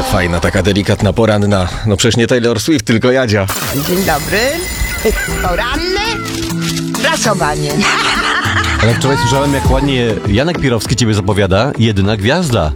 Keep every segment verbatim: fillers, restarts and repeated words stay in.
fajna, taka delikatna, poranna. No przecież nie Taylor Swift, tylko Jadzia. Dzień dobry. Poranne prasowanie. Ale wczoraj słyszałem, jak ładnie Janek Pirowski ciebie zapowiada. Jedyna gwiazda.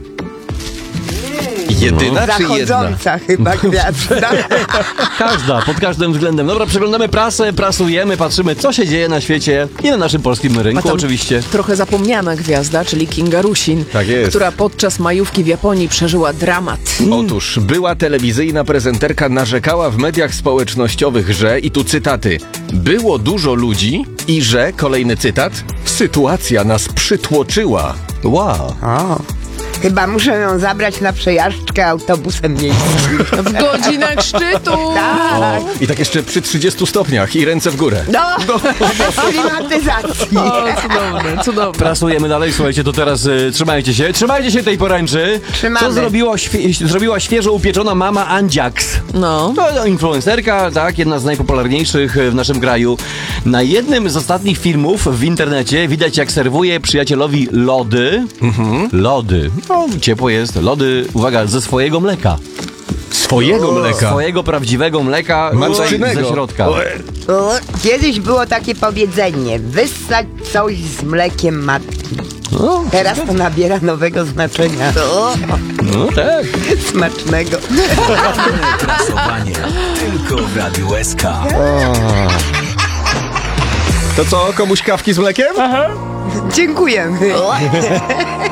Jedyna czy jedna? Zachodząca chyba gwiazda. Każda, pod każdym względem. Dobra, przeglądamy prasę, prasujemy, patrzymy, co się dzieje na świecie i na naszym polskim A rynku tam oczywiście. Trochę zapomniana gwiazda, czyli Kinga Rusin, Tak jest. która podczas majówki w Japonii przeżyła dramat. Otóż była telewizyjna prezenterka narzekała w mediach społecznościowych, że, i tu cytaty, było dużo ludzi i że, kolejny cytat, sytuacja nas przytłoczyła. Wow. O, chyba muszę ją zabrać na przejażdżkę autobusem miejskim. W godzinach szczytu! Tak. I tak jeszcze przy trzydziestu stopniach i ręce w górę. No, bez klimatyzacji. O, cudowne, cudowne. Prasujemy dalej, słuchajcie, to teraz y, trzymajcie się. Trzymajcie się tej poręczy. Trzymamy. Co zrobiło świe- zrobiła świeżo upieczona mama Andziaks. No. No, no, influencerka, tak, jedna z najpopularniejszych w naszym kraju. Na jednym z ostatnich filmów w internecie widać, jak serwuje przyjacielowi lody. Mhm. Lody. No, ciepło jest. Lody, uwaga, ze swojego mleka. Swojego mleka. Swojego prawdziwego mleka tutaj Matczynego. ze środka. O, O, kiedyś było takie powiedzenie, wyssać coś z mlekiem matki. No, Teraz to nabiera nowego znaczenia. O, no tak. smacznego. Prasowanie tylko w Radiu S K. To co, komuś kawki z mlekiem? Dziękujemy.